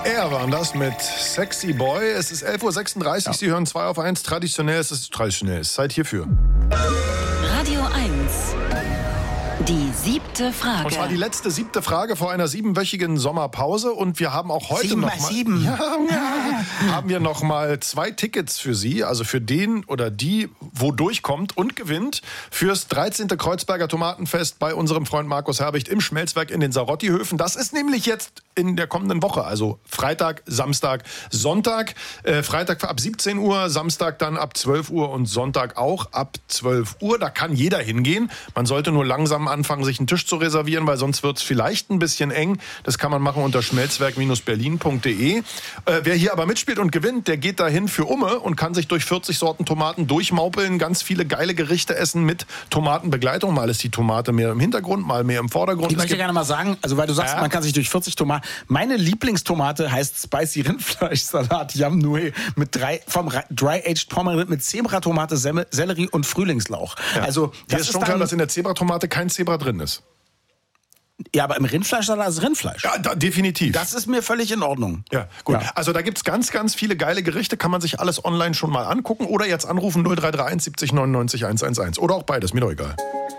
Er waren das mit Sexy Boy. Es ist 11.36 Uhr, Sie hören 2 auf 1. Traditionell ist es Zeit hierfür. Radio 1. Die 7. Frage. Und zwar die letzte 7. Frage vor einer 7-wöchigen Sommerpause. Und wir haben auch heute 7 noch mal mal 7. haben wir noch mal 2 Tickets für Sie, also für den oder die, wo durchkommt und gewinnt, fürs 13. Kreuzberger Tomatenfest bei unserem Freund Markus Herbicht im Schmelzwerk in den Sarotti-Höfen. Das ist nämlich jetzt in der kommenden Woche, also Freitag, Samstag, Sonntag. Freitag ab 17 Uhr, Samstag dann ab 12 Uhr und Sonntag auch ab 12 Uhr. Da kann jeder hingehen. Man sollte nur langsam anfangen, sich einen Tisch zu reservieren, weil sonst wird es vielleicht ein bisschen eng. Das kann man machen unter schmelzwerk-berlin.de. Wer hier aber mitspielt und gewinnt, der geht dahin für Umme und kann sich durch 40 Sorten Tomaten durchmaupeln, ganz viele geile Gerichte essen mit Tomatenbegleitung. Mal ist die Tomate mehr im Hintergrund, mal mehr im Vordergrund. Ich möchte gerne mal sagen, also weil du sagst, man kann sich durch 40 Tomaten... Meine Lieblingstomate heißt Spicy Rindfleischsalat Yam Nui mit vom Dry-Aged Pommeranate mit Zebratomate, Sellerie und Frühlingslauch. Ja. Also das ist schon klar, dass in der Zebratomate kein Zebra drin ist. Ja, aber im Rindfleischsalat ist Rindfleisch. Ja, definitiv. Das ist mir völlig in Ordnung. Ja, gut. Ja. Also da gibt's ganz, ganz viele geile Gerichte. Kann man sich alles online schon mal angucken oder jetzt anrufen 0331 70 99 111. Oder auch beides, mir doch egal.